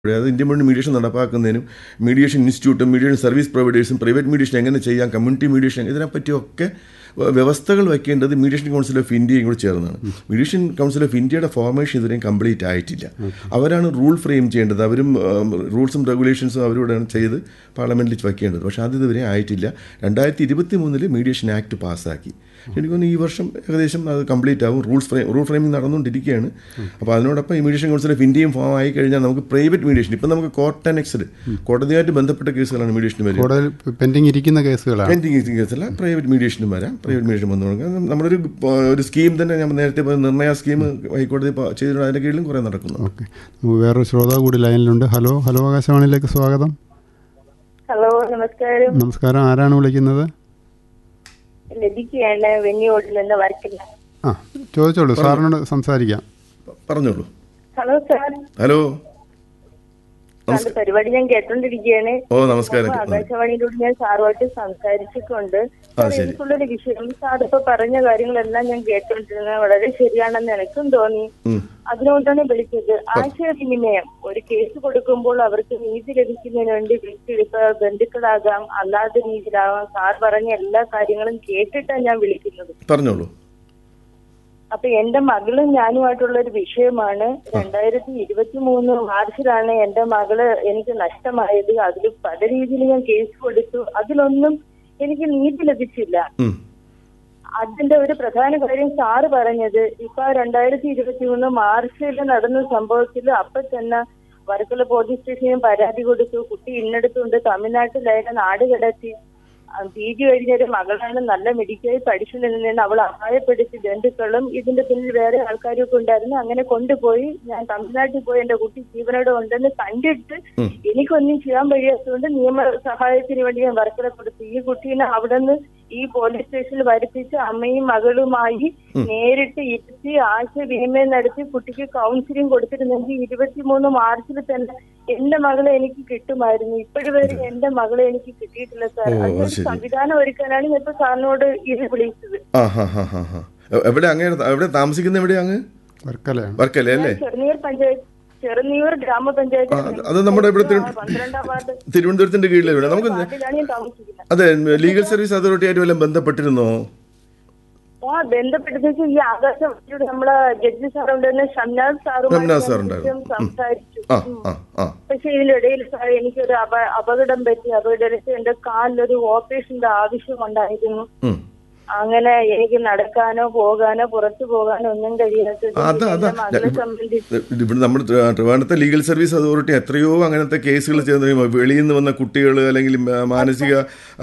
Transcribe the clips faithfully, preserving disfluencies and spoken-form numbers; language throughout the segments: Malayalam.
അത് ഇന്ത്യൻ മുഴുവൻ mediation നടപ്പാക്കുന്നതിനും mediation ഇൻസ്റ്റിറ്റ്യൂട്ടും mediation service പ്രൊവൈഡേഴ്സും private mediation എങ്ങനെ ചെയ്യാം, കമ്മ്യൂണിറ്റി മീഡിയേഷൻ ഇതിനെപ്പറ്റിയൊക്കെ വ്യവസ്ഥകൾ വയ്ക്കേണ്ടത് മീഡിയേഷൻ കൗൺസിൽ ഓഫ് ഇന്ത്യയും കൂടി ചേർന്നാണ്. മീഡിയേഷൻ കൗൺസിൽ ഓഫ് ഇന്ത്യയുടെ ഫോർമേഷൻ ഇതുവരെയും കംപ്ലീറ്റ് ആയിട്ടില്ല. അവരാണ് റൂൾ ഫ്രെയിം ചെയ്യേണ്ടത്, അവരും റൂൾസും റെഗുലേഷൻസും അവരോടാണ് ചെയ്ത് പാർലമെൻറ്റിൽ വയ്ക്കേണ്ടത്. പക്ഷേ അത് ഇതുവരെ ആയിട്ടില്ല. രണ്ടായിരത്തി ഇരുപത്തി മൂന്നില് മീഡിയേഷൻ ആക്ട് പാസ്സാക്കി. എനിക്ക് തോന്നുന്നു ഈ വർഷം ഏകദേശം അത് കംപ്ലീറ്റ് ആവും. റൂൾസ് ഫ്രെയിം റൂൾ ഫ്രെയിമിംഗ് നടന്നുകൊണ്ടിരിക്കുകയാണ്. അപ്പോൾ അതിനോടൊപ്പം ഈ മീഡിയേഷൻ കൗൺസിൽ ഓഫ് ഇന്ത്യയും ഫോം ആയി കഴിഞ്ഞാൽ നമുക്ക് പ്രൈവറ്റ് മീഡിയേഷൻ, ഇപ്പം നമുക്ക് കോർട്ട് ആൻഡ് എക്സൽ കോടതിയായിട്ട് ബന്ധപ്പെട്ട കേസുകളാണ് മീഡിയേഷന് വരും. പെൻഡിങ് ഇരിക്കുന്ന കേസുകളാണ്. പെൻഡിങ് ഇരിക്കുന്ന കേസല്ല, പ്രൈവറ്റ് മീഡിയേഷനും വരാം. പ്രൈവറ്റ് മീഡിയേഷൻ വന്നു കൊടുക്കാം. നമ്മളൊരു ഒരു സ്കീം തന്നെ ഞാൻ നേരത്തെ നിർണയ സ്കീം ഹൈക്കോടതി ചെയ്തിട്ടുണ്ട്. അതിൻ്റെ കീഴിലും കുറേ നടക്കുന്നു. ഓക്കെ, വേറൊരു ശ്രോതാവ് കൂടി ലൈനിലുണ്ട്. ഹലോ ഹലോ ആകാശവാണിയിലേക്ക് സ്വാഗതം. ഹലോ, നമസ്കാരം. നമസ്കാരം, ആരാണ് വിളിക്കുന്നത്? ലഭിക്കുകയാണ് വെന്നിയോട്ടിൽ നിന്ന് വർക്കില്ല. ആ, ചോദിച്ചോളൂ, സാറിനോട് സംസാരിക്കാം. പറഞ്ഞോളൂ. Hello sir. ഹലോ, പരിപാടി ഞാൻ കേട്ടോണ്ടിരിക്കുകയാണ്. ഓ നമസ്കാരം. ആകാശവാണിയിലൂടെ ഞാൻ സാറുമായിട്ട് സംസാരിച്ചിട്ടുണ്ട്. എനിക്കുള്ളൊരു വിഷയം, സാർ ഇപ്പൊ പറഞ്ഞ കാര്യങ്ങളെല്ലാം ഞാൻ കേട്ടോണ്ടിരുന്നത് വളരെ ശരിയാണെന്ന് എനിക്കും തോന്നി. അതിനുകൊണ്ടാണ് വിളിച്ചത്. ആശയവിനിമയം, ഒരു കേസ് കൊടുക്കുമ്പോൾ അവർക്ക് നീതി ലഭിക്കുന്നതിന് വേണ്ടി വിളിച്ചെടുത്ത ബന്ധുക്കളാകാം, അല്ലാത്ത രീതിയിലാകാം. സാർ പറഞ്ഞ എല്ലാ കാര്യങ്ങളും കേട്ടിട്ടാണ് ഞാൻ വിളിക്കുന്നത്. പറഞ്ഞോളൂ. അപ്പൊ എന്റെ മകളും ഞാനുമായിട്ടുള്ള ഒരു വിഷയമാണ്. രണ്ടായിരത്തി ഇരുപത്തി മൂന്ന് മാർച്ചിലാണ് എന്റെ മകള് എനിക്ക് നഷ്ടമായത്. അതിൽ പല രീതിയിൽ ഞാൻ കേസ് കൊടുത്തു. അതിലൊന്നും എനിക്ക് നീതി ലഭിച്ചില്ല. അതിന്റെ ഒരു പ്രധാന കാര്യം സാറ് പറഞ്ഞത്, ഇപ്പൊ രണ്ടായിരത്തി ഇരുപത്തി മൂന്ന് മാർച്ചിൽ നടന്ന സംഭവത്തിൽ അപ്പൊ തന്നെ വർക്കല പോലീസ് സ്റ്റേഷനിൽ പരാതി കൊടുത്തു. കുട്ടി ഇന്നെടുത്തുണ്ട്, തമിഴ്നാട്ടിലായിട്ട് നാട് കിടത്തി. പി ജി കഴിഞ്ഞൊരു മകളാണ്, നല്ല മെഡിക്കൽ പഠിച്ചു നിന്നാണ്. അവൾ അപായപ്പെടുത്തി. ബന്ധുക്കളും ഇതിന്റെ പിന്നിൽ വേറെ ആൾക്കാരും ഒക്കെ ഉണ്ടായിരുന്നു. അങ്ങനെ കൊണ്ടുപോയി ഞാൻ തമിഴ്നാട്ടിൽ പോയി എന്റെ കുട്ടി ജീവനോടെ ഉണ്ടെന്ന് കണ്ടിട്ട് എനിക്കൊന്നും ചെയ്യാൻ കഴിയാത്തതുകൊണ്ട് നിയമ സഹായത്തിന് വേണ്ടി ഞാൻ വർക്കല കൊടുത്തു. ഈ കുട്ടീനെ അവിടെ നിന്ന് ഈ പോലീസ് സ്റ്റേഷനിൽ വരുത്തിച്ച് അമ്മയും മകളുമായി നേരിട്ട് ഇരുത്തി ആശയവിനിമയം നടത്തി കുട്ടിക്ക് കൗൺസിലിംഗ് കൊടുത്തിരുന്നെങ്കിൽ ഇരുപത്തി മൂന്ന് മാർച്ചിൽ തന്നെ എന്റെ മകളെ എനിക്ക് കിട്ടുമായിരുന്നു. ഇപ്പോഴും വരെ എന്റെ മകളെ എനിക്ക് കിട്ടിയിട്ടില്ല സാർ. അതിനൊരു സംവിധാനം ഒരുക്കാനാണ് ഞാൻ ഇപ്പൊ സാറിനോട് ഇത് വിളിച്ചത്. എവിടെ എവിടെ താമസിക്കുന്ന എവിടെയാ? വർക്കല അല്ലേ? ചെറുനീർ പഞ്ചായത്ത്, ചെറുനീർ ഗ്രാമപഞ്ചായത്ത്. അത് നമ്മുടെ ഇവിടെ പന്ത്രണ്ടാം വാർഡ്, തിരുവനന്തപുരത്തിന്റെ കീഴിലാണ്. നമുക്ക് അതെ, ലീഗൽ സർവീസ് അതോറിറ്റിയായിട്ട് വല്ലതും ബന്ധപ്പെട്ടിരുന്നോ? ആ ബന്ധപ്പെട്ടത് ഈ ആകാശവാണിയുടെ നമ്മളെ ജഡ്ജി സാറുണ്ടായിരുന്ന ഷംനാഥ് സാറും സംസാരിച്ചു. പക്ഷെ ഇതിനിടയിൽ സാർ എനിക്കൊരു അപകടം പറ്റി. അപകടത്തിൽ എന്റെ കാലിലൊരു ഓപ്പറേഷന്റെ ആവശ്യം ഉണ്ടായിരുന്നു. അങ്ങനെ എനിക്ക് നടക്കാനോ പോകാനോ പുറത്തു പോകാനോ ഒന്നും കഴിയാത്തത് ഇവിടെ നമ്മുടെ ട്രിവാൻഡ്രത്തെ ലീഗൽ സർവീസ് അതോറിറ്റി എത്രയോ അങ്ങനത്തെ കേസുകൾ ചെയ്യുന്ന, വെളിയിൽ നിന്ന് വന്ന കുട്ടികൾ അല്ലെങ്കിൽ മാനസിക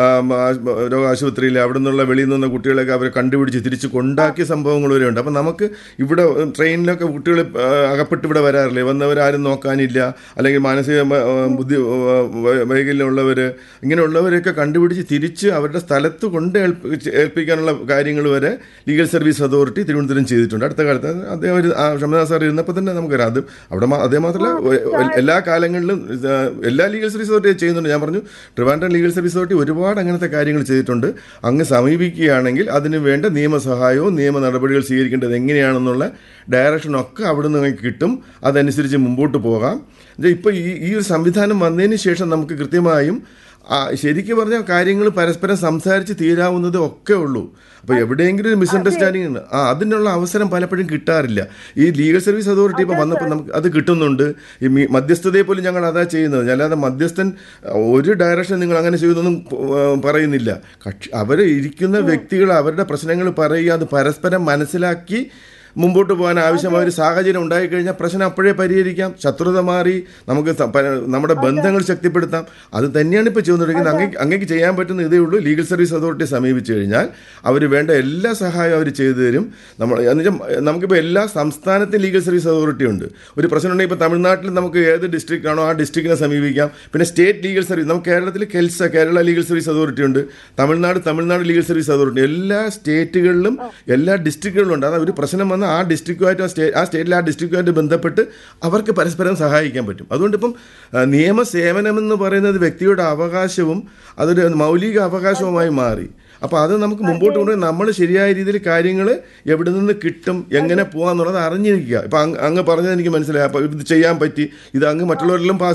രോഗ ആശുപത്രിയിൽ അവിടെ നിന്നുള്ള വെളിയിൽ നിന്ന് വന്ന കുട്ടികളെയൊക്കെ അവരെ കണ്ടുപിടിച്ച് തിരിച്ച് കൊണ്ടാക്കിയ സംഭവങ്ങൾ വരെ ഉണ്ട്. അപ്പം നമുക്ക് ഇവിടെ ട്രെയിനിലൊക്കെ കുട്ടികൾ അകപ്പെട്ട് ഇവിടെ വരാറില്ലേ, വന്നവരാരും നോക്കാനില്ല, അല്ലെങ്കിൽ മാനസിക ബുദ്ധി വൈകല്യമുള്ളവർ, ഇങ്ങനെയുള്ളവരെയൊക്കെ കണ്ടുപിടിച്ച് തിരിച്ച് അവരുടെ സ്ഥലത്ത് കൊണ്ട് ഏൽപ്പിക്കാൻ കാര്യങ്ങൾ വരെ ലീഗൽ സർവീസ് അതോറിറ്റി തിരുവനന്തപുരം ചെയ്തിട്ടുണ്ട്. അടുത്ത കാലത്ത് അദ്ദേഹം ഒരു ഷംനാഥ് സാർ ഇരുന്നപ്പോൾ തന്നെ നമുക്കറിയാം. അത് അവിടെ അതേ മാത്രമല്ല എല്ലാ കാലങ്ങളിലും എല്ലാ ലീഗൽ സർവീസ് അതോറിറ്റി ചെയ്യുന്നുണ്ട്. ഞാൻ പറഞ്ഞു, ട്രിവാൻഡ്രം ലീഗൽ സർവീസ് അതോറിറ്റി ഒരുപാട് അങ്ങനത്തെ കാര്യങ്ങൾ ചെയ്തിട്ടുണ്ട്. അങ്ങ് സമീപിക്കുകയാണെങ്കിൽ അതിന് വേണ്ട നിയമസഹായവും നിയമ നടപടികൾ സ്വീകരിക്കേണ്ടത് എങ്ങനെയാണെന്നുള്ള ഡയറക്ഷനൊക്കെ അവിടെ നിന്ന് കിട്ടും. അതനുസരിച്ച് മുമ്പോട്ട് പോകാം. ഇപ്പോൾ ഈ ഈ ഒരു സംവിധാനം വന്നതിന് ശേഷം നമുക്ക് കൃത്യമായും ശരിക്കും പറഞ്ഞാൽ കാര്യങ്ങൾ പരസ്പരം സംസാരിച്ച് തീരാവുന്നത് ഒക്കെ ഉള്ളൂ. അപ്പോൾ എവിടെയെങ്കിലും ഒരു മിസ്അണ്ടർസ്റ്റാൻഡിങ് ഉണ്ട്, ആ അതിനുള്ള അവസരം പലപ്പോഴും കിട്ടാറില്ല. ഈ ലീഗൽ സർവീസ് അതോറിറ്റി ഇപ്പോൾ വന്നപ്പോൾ നമുക്ക് അത് കിട്ടുന്നുണ്ട്. ഈ മധ്യസ്ഥതയെ പോലും ഞങ്ങൾ അതാ ചെയ്യുന്നത്. അല്ലാതെ മധ്യസ്ഥൻ ഒരു ഡയറക്ഷൻ നിങ്ങൾ അങ്ങനെ ചെയ്യുന്നൊന്നും പറയുന്നില്ല. കക്ഷി അവർ ഇരിക്കുന്ന വ്യക്തികൾ അവരുടെ പ്രശ്നങ്ങൾ പറയുക, അത് പരസ്പരം മനസ്സിലാക്കി മുമ്പോട്ട് പോകാൻ ആവശ്യമായ ഒരു സാഹചര്യം ഉണ്ടായിക്കഴിഞ്ഞാൽ പ്രശ്നം അപ്പോഴേ പരിഹരിക്കാം. ശത്രുത മാറി നമുക്ക് നമ്മുടെ ബന്ധങ്ങൾ ശക്തിപ്പെടുത്താം. അത് തന്നെയാണ് ഇപ്പോൾ ചെയ്തുകൊണ്ടിരിക്കുന്നത്. അങ്ങേക്ക് അങ്ങേക്ക് ചെയ്യാൻ പറ്റുന്ന ഇതേ ഉള്ളൂ. ലീഗൽ സർവീസ് അതോറിറ്റിയെ സമീപിച്ചു കഴിഞ്ഞാൽ അവർ വേണ്ട എല്ലാ സഹായവും അവർ ചെയ്തു തരും. നമ്മൾ എന്നുവെച്ചാൽ നമുക്കിപ്പോൾ എല്ലാ സംസ്ഥാനത്തും ലീഗൽ സർവീസ് അതോറിറ്റി ഉണ്ട്. ഒരു പ്രശ്നം ഉണ്ടെങ്കിൽ ഇപ്പോൾ തമിഴ്നാട്ടിൽ നമുക്ക് ഏത് ഡിസ്ട്രിക്റ്റ് ആണോ ആ ഡിസ്ട്രിക്റ്റിനെ സമീപിക്കാം. പിന്നെ സ്റ്റേറ്റ് ലീഗൽ സർവീസ്, നമുക്ക് കേരളത്തിൽ KELSA Kerala legal service authority ഉണ്ട്. Tamil Nadu Tamil Nadu legal service authority, എല്ലാ സ്റ്റേറ്റുകളിലും എല്ലാ ഡിസ്ട്രിക്റ്റുകളിലും ഉണ്ട്. അതായത് ഒരു പ്രശ്നം വന്ന് ആ ഡിസ്ട്രിക്റ്റുമായിട്ട് ആ സ്റ്റേറ്റ് ആ സ്റ്റേറ്റിലെ ആ ഡിസ്ട്രിക്റ്റുമായിട്ട് ബന്ധപ്പെട്ട് അവർക്ക് പരസ്പരം സഹായിക്കാൻ പറ്റും. അതുകൊണ്ട് ഇപ്പം നിയമസേവനമെന്ന് പറയുന്നത് വ്യക്തിയുടെ അവകാശവും അതൊരു മൗലിക അവകാശവുമായി മാറി. അപ്പോൾ അത് നമുക്ക് മുമ്പോട്ട് കൊണ്ടുപോയി നമ്മൾ ശരിയായ രീതിയിൽ കാര്യങ്ങൾ എവിടെ നിന്ന് കിട്ടും, എങ്ങനെ പോകാമെന്നുള്ളത് അറിഞ്ഞിരിക്കുക. ഇപ്പം അങ്ങ് അങ്ങ് പറഞ്ഞത് എനിക്ക് മനസ്സിലായി. അപ്പോൾ ഇത് ചെയ്യാൻ പറ്റി, ഇത് അങ്ങ് മറ്റുള്ളവരിലും പാസ്